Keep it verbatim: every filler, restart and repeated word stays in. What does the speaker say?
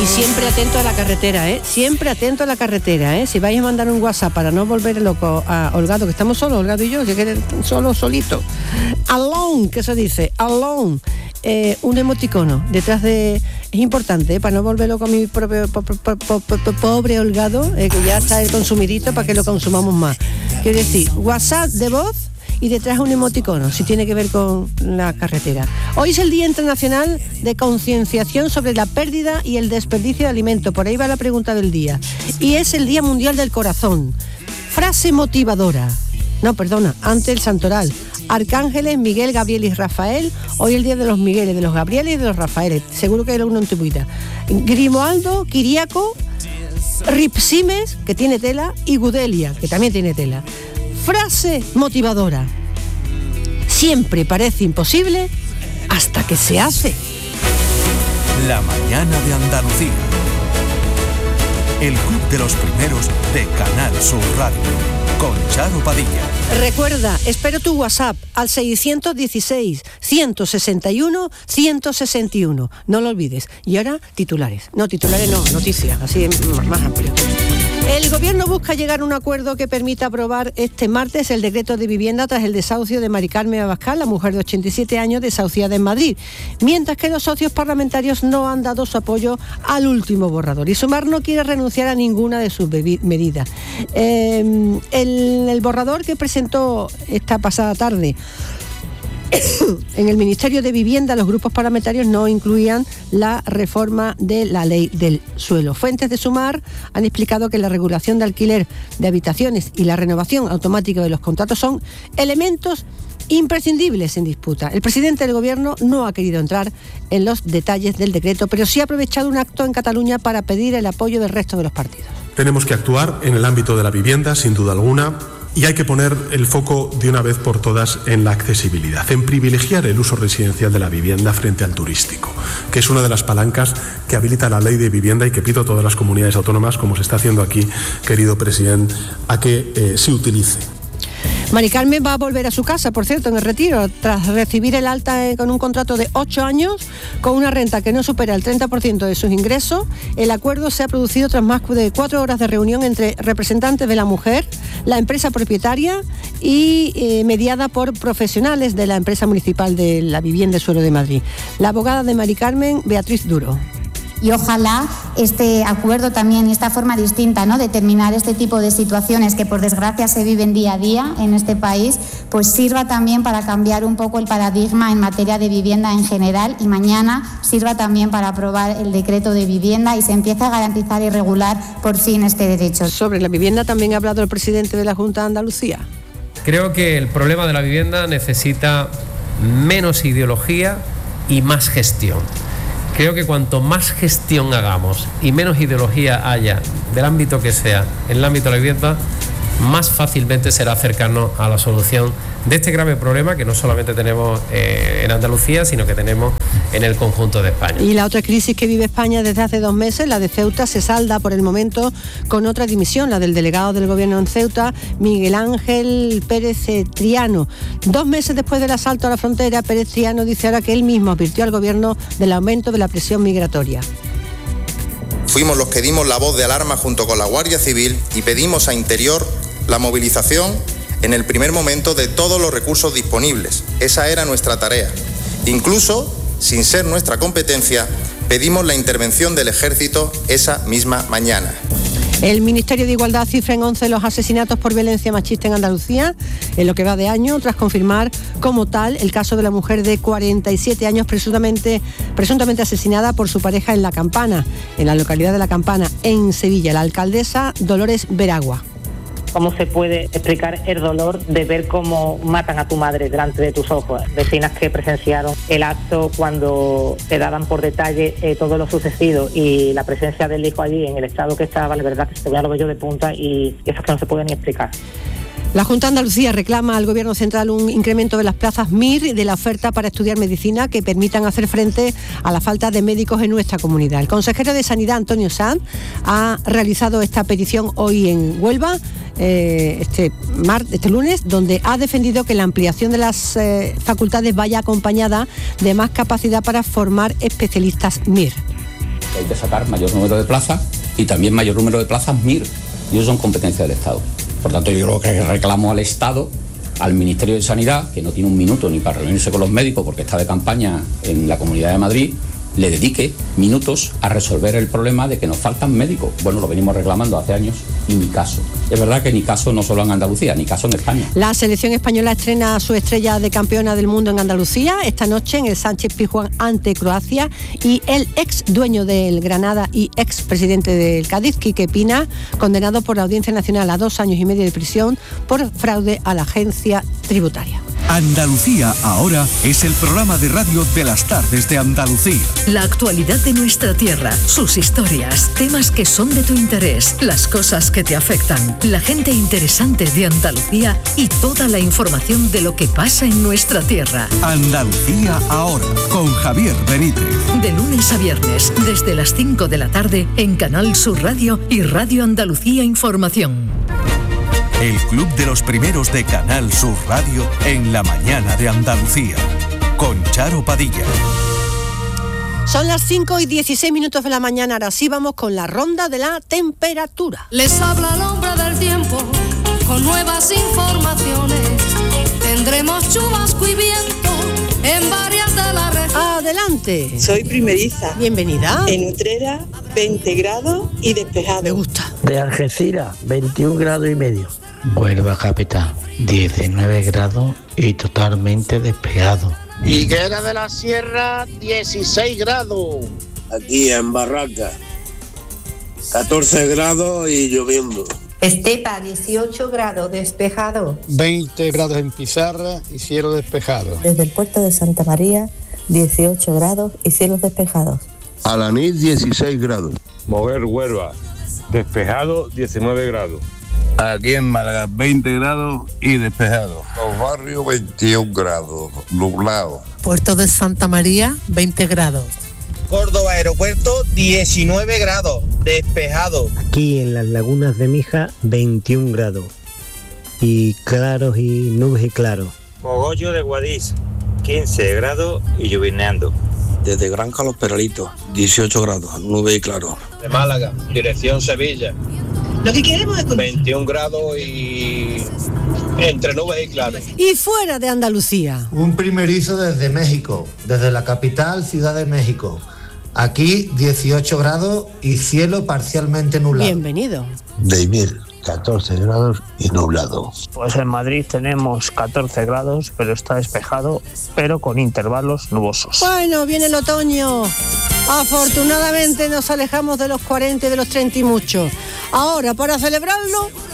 siempre atento a la carretera, ¿eh? Siempre atento a la carretera, ¿eh? Si vais a mandar un WhatsApp para no volver loco a Holgado, que estamos solos, Holgado y yo, si quieres solo, solito. Alone, ¿qué se dice? Alone. Eh, un emoticono detrás de... Es importante, ¿eh? Para no volver loco a mi propio po, po, po, po, po, pobre Holgado, eh, que ya está el consumidito para que lo consumamos más. Quiero decir, WhatsApp de voz y detrás un emoticono, si tiene que ver con la carretera. Hoy es el Día Internacional de Concienciación sobre la pérdida y el desperdicio de alimentos. Por ahí va la pregunta del día. Y es el Día Mundial del Corazón. Frase motivadora. No, perdona, ante el santoral. Arcángeles, Miguel, Gabriel y Rafael. Hoy el día de los Migueles, de los Gabrieles y de los Rafaeles. Seguro que era uno en tu vida. Grimoaldo, Kiriaco, Ripsimes, que tiene tela, y Gudelia, que también tiene tela. Frase motivadora. Siempre parece imposible hasta que se hace. La mañana de Andalucía. El club de los primeros de Canal Sur Radio. Con Charo Padilla. Recuerda, espero tu WhatsApp al seiscientos dieciséis, ciento sesenta y uno, ciento sesenta y uno. No lo olvides. Y ahora, titulares. No, titulares no, noticias, así más amplio. El Gobierno busca llegar a un acuerdo que permita aprobar este martes el decreto de vivienda tras el desahucio de Mari Carmen Abascal, la mujer de ochenta y siete años desahuciada en Madrid, mientras que los socios parlamentarios no han dado su apoyo al último borrador. Y Sumar no quiere renunciar a ninguna de sus medidas. Eh, el, el borrador que presentó esta pasada tarde en el Ministerio de Vivienda, los grupos parlamentarios no incluían la reforma de la ley del suelo. Fuentes de Sumar han explicado que la regulación de alquiler de habitaciones y la renovación automática de los contratos son elementos imprescindibles en disputa. El presidente del Gobierno no ha querido entrar en los detalles del decreto, pero sí ha aprovechado un acto en Cataluña para pedir el apoyo del resto de los partidos. Tenemos que actuar en el ámbito de la vivienda, sin duda alguna. Y hay que poner el foco de una vez por todas en la accesibilidad, en privilegiar el uso residencial de la vivienda frente al turístico, que es una de las palancas que habilita la ley de vivienda y que pido a todas las comunidades autónomas, como se está haciendo aquí, querido presidente, a que eh, se utilice. Mari Carmen va a volver a su casa, por cierto, en el retiro, tras recibir el alta con un contrato de ocho años, con una renta que no supera el treinta por ciento de sus ingresos. El acuerdo se ha producido tras más de cuatro horas de reunión entre representantes de la mujer, la empresa propietaria y eh, mediada por profesionales de la empresa municipal de la vivienda y suelo de Madrid. La abogada de Mari Carmen, Beatriz Duro. Y ojalá este acuerdo también y esta forma distinta, ¿no?, de terminar este tipo de situaciones que por desgracia se viven día a día en este país, pues sirva también para cambiar un poco el paradigma en materia de vivienda en general y mañana sirva también para aprobar el decreto de vivienda y se empiece a garantizar y regular por fin este derecho. Sobre la vivienda también ha hablado el presidente de la Junta de Andalucía. Creo que el problema de la vivienda necesita menos ideología y más gestión. Creo que cuanto más gestión hagamos y menos ideología haya, del ámbito que sea, en el ámbito de la vivienda, más fácilmente será acercarnos a la solución de este grave problema que no solamente tenemos eh, en Andalucía, sino que tenemos en el conjunto de España. Y la otra crisis que vive España desde hace dos meses, la de Ceuta, se salda por el momento con otra dimisión, la del delegado del Gobierno en Ceuta, Miguel Ángel Pérez Triano. Dos meses después del asalto a la frontera, Pérez Triano dice ahora que él mismo advirtió al Gobierno del aumento de la presión migratoria. Fuimos los que dimos la voz de alarma junto con la Guardia Civil y pedimos a Interior la movilización en el primer momento de todos los recursos disponibles. Esa era nuestra tarea. Incluso, sin ser nuestra competencia, pedimos la intervención del Ejército esa misma mañana. El Ministerio de Igualdad cifra en once los asesinatos por violencia machista en Andalucía en lo que va de año, tras confirmar como tal el caso de la mujer de cuarenta y siete años presuntamente, presuntamente asesinada por su pareja en La Campana, en la localidad de La Campana, en Sevilla. La alcaldesa Dolores Veragua. ¿Cómo se puede explicar el dolor de ver cómo matan a tu madre delante de tus ojos? Vecinas que presenciaron el acto cuando te daban por detalle eh, todo lo sucedido y la presencia del hijo allí en el estado que estaba, la verdad que se veía lo vello de punta y eso es que no se puede ni explicar. La Junta de Andalucía reclama al Gobierno Central un incremento de las plazas M I R y de la oferta para estudiar medicina que permitan hacer frente a la falta de médicos en nuestra comunidad. El consejero de Sanidad, Antonio Sanz, ha realizado esta petición hoy en Huelva, eh, este, mar, este lunes, donde ha defendido que la ampliación de las eh, facultades vaya acompañada de más capacidad para formar especialistas M I R. Hay que sacar mayor número de plazas y también mayor número de plazas M I R, y eso son competencias del Estado. Por tanto, yo creo que reclamo al Estado, al Ministerio de Sanidad, que no tiene un minuto ni para reunirse con los médicos porque está de campaña en la Comunidad de Madrid, le dedique minutos a resolver el problema de que nos faltan médicos. Bueno, lo venimos reclamando hace años y ni caso. Es verdad que ni caso no solo en Andalucía, ni caso en España. La selección española estrena su estrella de campeona del mundo en Andalucía esta noche en el Sánchez Pizjuán ante Croacia, y el ex dueño del Granada y ex presidente del Cádiz, Quique Pina, condenado por la Audiencia Nacional a dos años y medio de prisión por fraude a la agencia tributaria. Andalucía Ahora es el programa de radio de las tardes de Andalucía. La actualidad de nuestra tierra, sus historias, temas que son de tu interés, las cosas que te afectan, la gente interesante de Andalucía y toda la información de lo que pasa en nuestra tierra. Andalucía Ahora, con Javier Benítez. De lunes a viernes, desde las cinco de la tarde, en Canal Sur Radio y Radio Andalucía Información. El Club de los Primeros de Canal Sur Radio en la mañana de Andalucía, con Charo Padilla. Son las cinco y dieciséis minutos de la mañana, ahora sí vamos con la ronda de la temperatura. Les habla el hombre del tiempo, con nuevas informaciones. Tendremos chubasco y viento en varias de las regiones. Adelante. Soy primeriza. Bienvenida. En Utrera, veinte grados y despejado. Me gusta. De Algeciras, veintiún grados y medio. Huelva capital, diecinueve grados y totalmente despejado. Higuera de la Sierra, dieciséis grados. Aquí en Barraca, catorce grados y lloviendo. Estepa, dieciocho grados, despejado. veinte grados en Pizarra y cielo despejado. Desde el puerto de Santa María, dieciocho grados y cielos despejados. Alanís, dieciséis grados. Moguer, Huelva, despejado, diecinueve grados. Aquí en Málaga, veinte grados y despejado. Los Barrios, veintiún grados, nublado. Puerto de Santa María, veinte grados. Córdoba Aeropuerto, diecinueve grados, despejado. Aquí en las lagunas de Mija, veintiún grados. Y claros y nubes y claros. Mogollo de Guadix, quince grados y llovineando. Desde Granja Los Peralitos, dieciocho grados, nube y claro. De Málaga, dirección Sevilla. Lo que queremos es veintiún grados y entre nubes y claros. Y fuera de Andalucía. Un primerizo desde México, desde la capital, Ciudad de México. Aquí dieciocho grados y cielo parcialmente nublado. Bienvenido. Deimir, catorce grados y nublado. Pues en Madrid tenemos catorce grados, pero está despejado, pero con intervalos nubosos. Bueno, viene el otoño. Afortunadamente nos alejamos de los cuarenta y de los treinta y mucho. Ahora, para celebrarlo,